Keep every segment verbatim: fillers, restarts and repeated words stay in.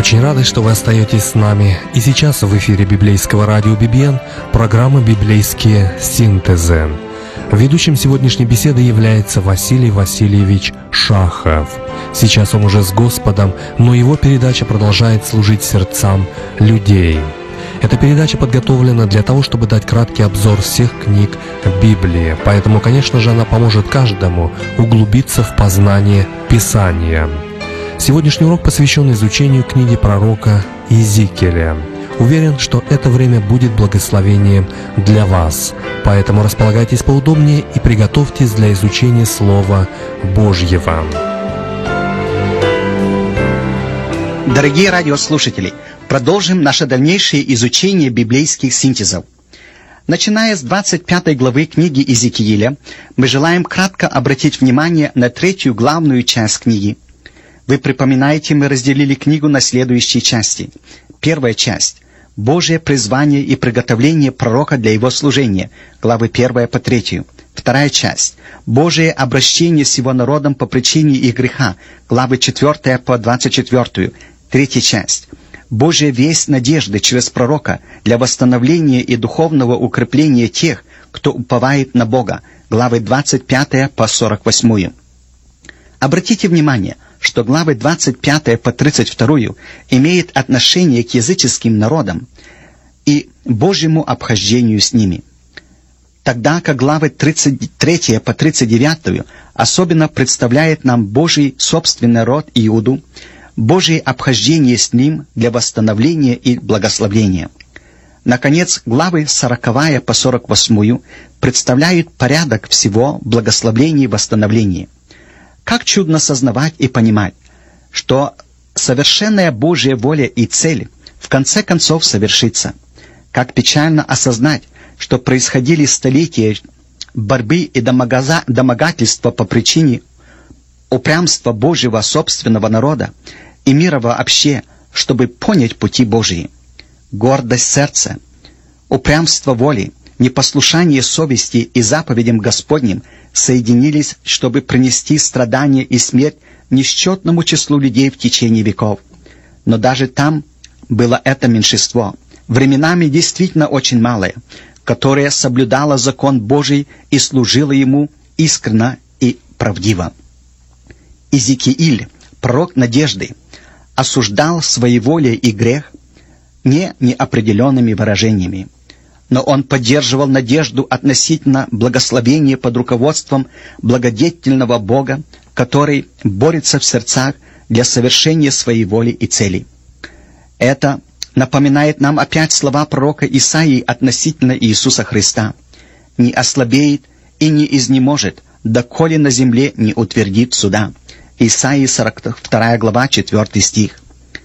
Очень рады, что вы остаетесь с нами. И сейчас в эфире библейского радио би би эн программа «Библейские синтезы». Ведущим сегодняшней беседы является Василий Васильевич Шахов. Сейчас он уже с Господом, но его передача продолжает служить сердцам людей. Эта передача подготовлена для того, чтобы дать краткий обзор всех книг Библии, поэтому, конечно же, она поможет каждому углубиться в познание Писания. Сегодняшний урок посвящен изучению книги пророка Иезекииля. Уверен, что это время будет благословением для вас, поэтому располагайтесь поудобнее и приготовьтесь для изучения Слова Божьего. Дорогие радиослушатели, продолжим наше дальнейшее изучение библейских синтезов. Начиная с двадцать пятой главы книги Иезекииля, мы желаем кратко обратить внимание на третью главную часть книги. Вы припоминаете, мы разделили книгу на следующие части. Первая часть – Божье призвание и приготовление пророка для его служения, главы первая по третью. Вторая часть – Божие обращение с его народом по причине их греха, главы четвертая по двадцать четвертую. Третья часть – Божья весть надежды через пророка для восстановления и духовного укрепления тех, кто уповает на Бога, главы двадцать пятая по сорок восьмую. Обратите внимание, что главы двадцать пятая по тридцать вторую имеют отношение к языческим народам и Божьему обхождению с ними, тогда как главы тридцать третья по тридцать девятую особенно представляет нам Божий собственный род Иуду, Божие обхождение с ним для восстановления и благословения. Наконец, главы сороковая по сорок восьмую представляют порядок всего благословения и восстановления. Как чудно сознавать и понимать, что совершенная Божья воля и цель в конце концов совершится. Как печально осознать, что происходили столетия борьбы и домогаза, домогательства по причине упрямства Божьего собственного народа и мира вообще, чтобы понять пути Божьи. Гордость сердца, упрямство воли, непослушание совести и заповедям Господним соединились, чтобы принести страдания и смерть несчетному числу людей в течение веков. Но даже там было это меньшинство, временами действительно очень малое, которое соблюдало закон Божий и служило ему искренно и правдиво. Иезекииль, пророк надежды, осуждал своеволие и грех не неопределенными выражениями, но он поддерживал надежду относительно благословения под руководством благодетельного Бога, который борется в сердцах для совершения своей воли и цели. Это напоминает нам опять слова пророка Исаии относительно Иисуса Христа: «Не ослабеет и не изнеможет, доколе на земле не утвердит суда». Исаии сорок вторая глава, четвёртый стих.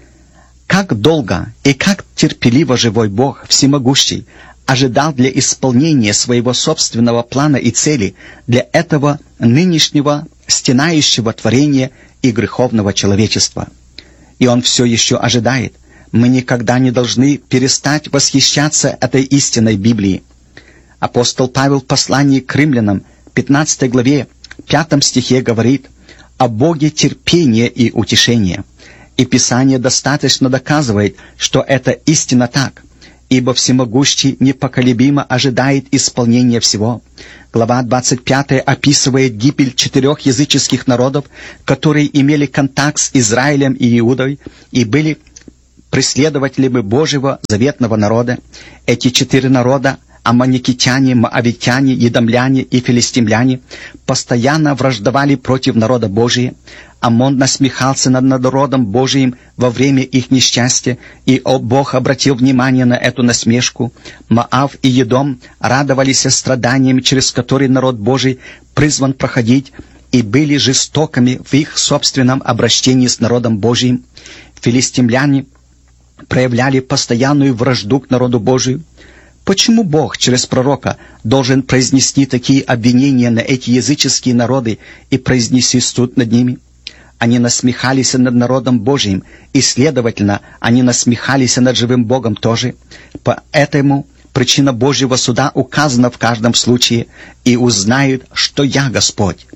Как долго и как терпеливо живой Бог, всемогущий, ожидал для исполнения своего собственного плана и цели для этого нынешнего стенающего творения и греховного человечества. И Он все еще ожидает. Мы никогда не должны перестать восхищаться этой истинной Библии. Апостол Павел в послании к римлянам, пятнадцатой главе, пятом стихе говорит о Боге терпения и утешения. И Писание достаточно доказывает, что это истинно так. Ибо всемогущий непоколебимо ожидает исполнения всего. Глава двадцать пятая описывает гибель четырех языческих народов, которые имели контакт с Израилем и Иудой и были преследователями Божьего заветного народа. Эти четыре народа — аммоникитяне, моавитяне, едомляне и филистимляне — постоянно враждовали против народа Божия. Аммон насмехался над народом Божиим во время их несчастья, и о, Бог обратил внимание на эту насмешку. Моав и Едом радовались страданиями, через которые народ Божий призван проходить, и были жестокими в их собственном обращении с народом Божиим. Филистимляне проявляли постоянную вражду к народу Божию. Почему Бог через пророка должен произнести такие обвинения на эти языческие народы и произнести суд над ними? Они насмехались над народом Божиим, и, следовательно, они насмехались над живым Богом тоже. Поэтому причина Божьего суда указана в каждом случае: «И узнают, что я Господь».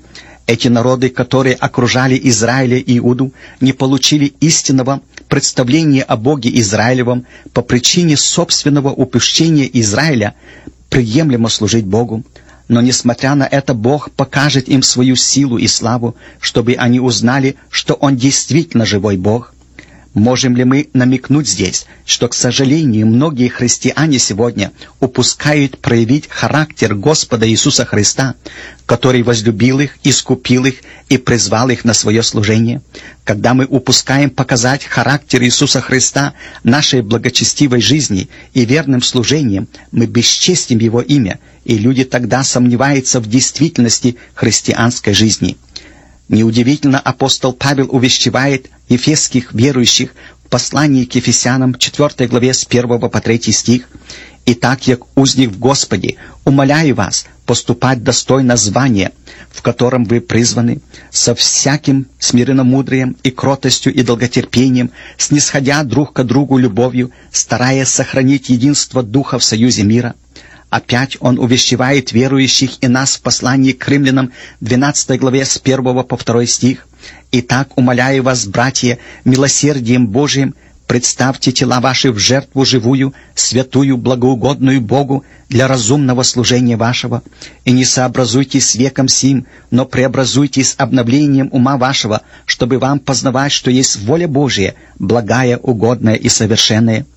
Эти народы, которые окружали Израиля и Иуду, не получили истинного представления о Боге Израилевом по причине собственного упущения Израиля приемлемо служить Богу. Но, несмотря на это, Бог покажет им свою силу и славу, чтобы они узнали, что Он действительно живой Бог. Можем ли мы намекнуть здесь, что, к сожалению, многие христиане сегодня упускают проявить характер Господа Иисуса Христа, который возлюбил их, искупил их и призвал их на свое служение? Когда мы упускаем показать характер Иисуса Христа нашей благочестивой жизни и верным служением, мы бесчестим Его имя, и люди тогда сомневаются в действительности христианской жизни. Неудивительно, апостол Павел увещевает ефесских верующих в послании к Ефесянам, четвёртой главе, с первого по третий стих: «Итак, як узник в Господе, умоляю вас поступать достойно звания, в котором вы призваны, со всяким смиренномудрием и кротостью и долготерпением, снисходя друг к другу любовью, стараясь сохранить единство Духа в союзе мира». Опять он увещевает верующих и нас в послании к римлянам, двенадцатой главе, с первого по второй стих: «Итак, умоляю вас, братья, милосердием Божиим, представьте тела ваши в жертву живую, святую, благоугодную Богу для разумного служения вашего, и не сообразуйтесь с веком сим, но преобразуйтесь обновлением ума вашего, чтобы вам познавать, что есть воля Божия, благая, угодная и совершенная».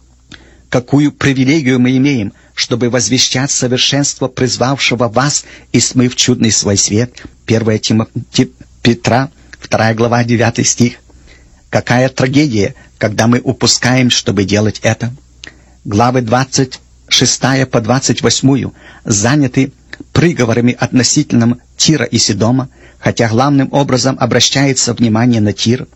Какую привилегию мы имеем, чтобы возвещать совершенство призвавшего вас и смыв чудный свой свет. первое Петра, вторая глава, девятый стих. Какая трагедия, когда мы упускаем, чтобы делать это. Главы двадцать шестая по двадцать восьмую заняты приговорами относительно Тира и Сидома, хотя главным образом обращается внимание на Тир.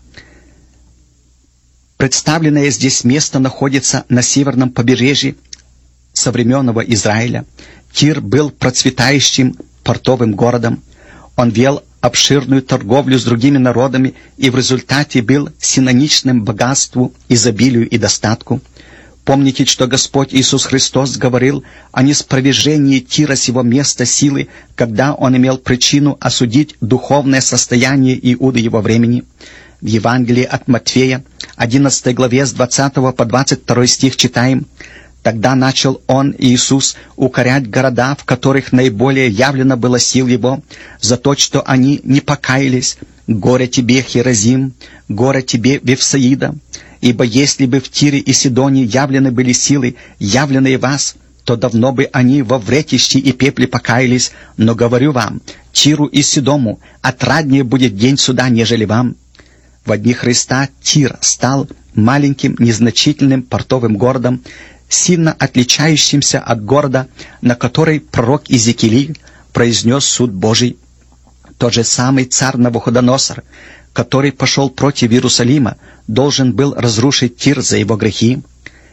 Представленное здесь место находится на северном побережье современного Израиля. Тир был процветающим портовым городом. Он вел обширную торговлю с другими народами и в результате был синонимичным богатству, изобилию и достатку. Помните, что Господь Иисус Христос говорил о неспровержении Тира с его места силы, когда Он имел причину осудить духовное состояние Иуды его времени. В Евангелии от Матфея, одиннадцатой главе, с двадцатого по двадцать второй стих читаем: «Тогда начал Он, Иисус, укорять города, в которых наиболее явлено было сил Его, за то, что они не покаялись. Горе тебе, Херазим, горе тебе, Вифсаида, ибо если бы в Тире и Сидоне явлены были силы, явленные вас, то давно бы они во вретище и пепле покаялись. Но говорю вам, Тиру и Сидому отраднее будет день суда, нежели вам». В дни Христа Тир стал маленьким, незначительным портовым городом, сильно отличающимся от города, на который пророк Иезекииль произнес суд Божий. Тот же самый царь Навуходоносор, который пошел против Иерусалима, должен был разрушить Тир за его грехи.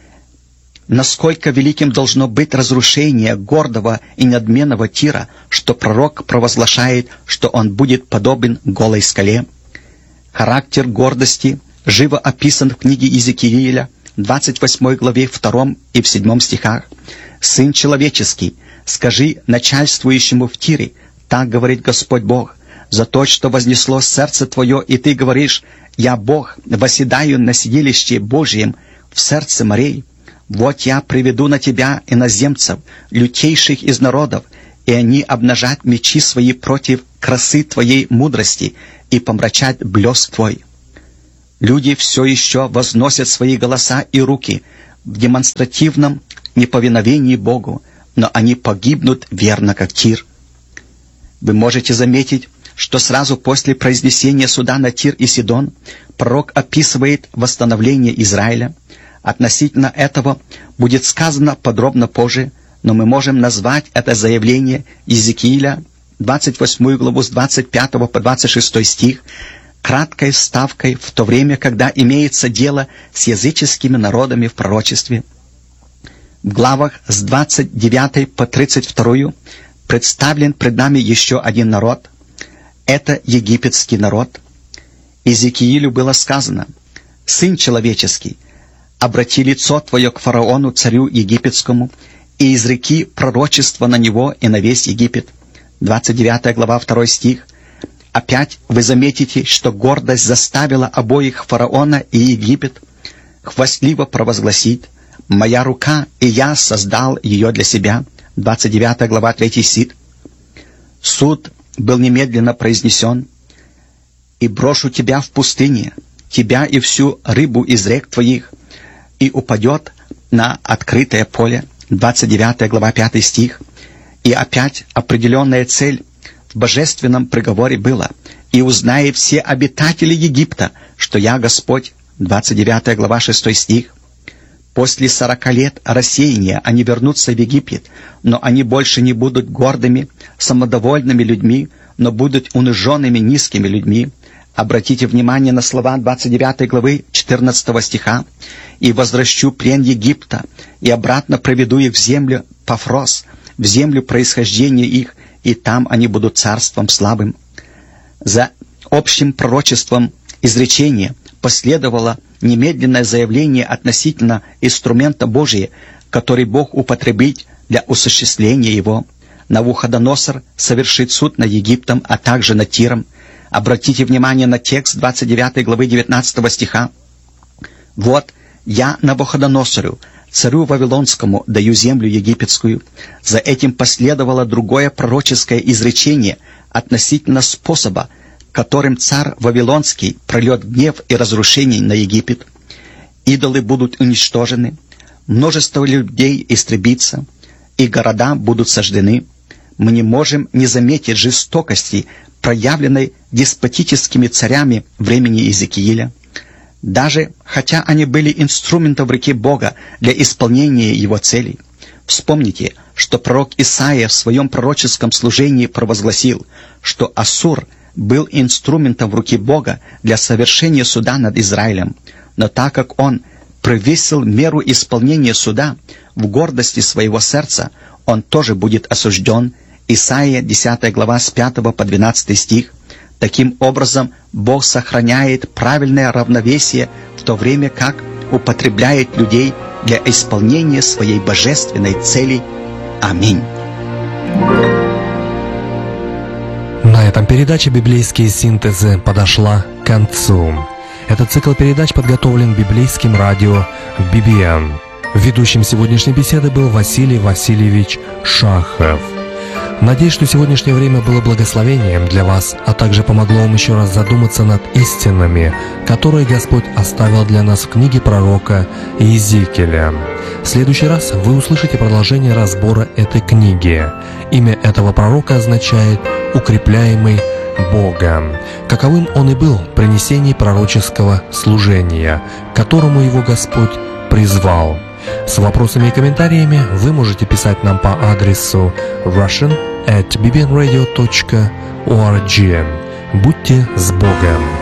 Насколько великим должно быть разрушение гордого и надменного Тира, что пророк провозглашает, что он будет подобен голой скале. Характер гордости живо описан в книге Иезекииля, двадцать восьмой главе, втором и в седьмом стихах. «Сын человеческий, скажи начальствующему в Тире, так говорит Господь Бог, за то, что вознесло сердце твое, и ты говоришь: я Бог, восседаю на сидилище Божьем в сердце морей. Вот я приведу на тебя иноземцев, лютейших из народов, и они обнажат мечи свои против красы твоей мудрости и помрачат блеск твой». Люди все еще возносят свои голоса и руки в демонстративном неповиновении Богу, но они погибнут верно, как Тир. Вы можете заметить, что сразу после произнесения суда на Тир и Сидон пророк описывает восстановление Израиля. Относительно этого будет сказано подробно позже, но мы можем назвать это заявление Иезекииля, двадцать восьмую главу, с двадцать пятого по двадцать шестой стих, краткой вставкой в то время, когда имеется дело с языческими народами в пророчестве. В главах с двадцать девятой по тридцать вторую представлен пред нами еще один народ. Это египетский народ. Иезекиилю было сказано: «Сын человеческий, обрати лицо твое к фараону, царю египетскому, и изреки пророчество на него и на весь Египет». двадцать девятая глава, второй стих. Опять вы заметите, что гордость заставила обоих фараона и Египет хвастливо провозгласить: «Моя рука, и я создал ее для себя». двадцать девятая глава, третий стих. Суд был немедленно произнесен: «И брошу тебя в пустыне, тебя и всю рыбу из рек твоих, и упадет на открытое поле». двадцать девятая глава, пятый стих. И опять определенная цель в божественном приговоре была: «И узнают все обитатели Египта, что я Господь». двадцать девятая глава, шестой стих. После сорока лет рассеяния они вернутся в Египет, но они больше не будут гордыми, самодовольными людьми, но будут униженными, низкими людьми. Обратите внимание на слова двадцать девятой главы четырнадцатого стиха: «И возвращу плен Египта, и обратно проведу их в землю Пафрос, в землю происхождения их, и там они будут царством слабым». За общим пророчеством изречения последовало немедленное заявление относительно инструмента Божия, который Бог употребит для осуществления его. Навуходоносор совершит суд над Египтом, а также над Тиром. Обратите внимание на текст двадцать девятой главы девятнадцатого стиха. «Вот я Навуходоносору, царю Вавилонскому, даю землю египетскую». За этим последовало другое пророческое изречение относительно способа, которым царь Вавилонский прольет гнев и разрушение на Египет. Идолы будут уничтожены, множество людей истребится, и города будут сожжены. Мы не можем не заметить жестокости, проявленной деспотическими царями времени Иезекииля. Даже хотя они были инструментом в руке Бога для исполнения его целей. Вспомните, что пророк Исаия в своем пророческом служении провозгласил, что Ассур был инструментом в руке Бога для совершения суда над Израилем. Но так как он превысил меру исполнения суда в гордости своего сердца, он тоже будет осужден. Исаия, десятая глава, с пятого по двенадцатый стих. Таким образом, Бог сохраняет правильное равновесие, в то время как употребляет людей для исполнения своей божественной цели. Аминь. На этом передача «Библейские синтезы» подошла к концу. Этот цикл передач подготовлен библейским радио би би эн. Ведущим сегодняшней беседы был Василий Васильевич Шахов. Надеюсь, что сегодняшнее время было благословением для вас, а также помогло вам еще раз задуматься над истинами, которые Господь оставил для нас в книге пророка Иезекииля. В следующий раз вы услышите продолжение разбора этой книги. Имя этого пророка означает «укрепляемый Богом». Каковым он и был при несении пророческого служения, к которому его Господь призвал. С вопросами и комментариями вы можете писать нам по адресу russian at b b n radio dot org. Будьте с Богом!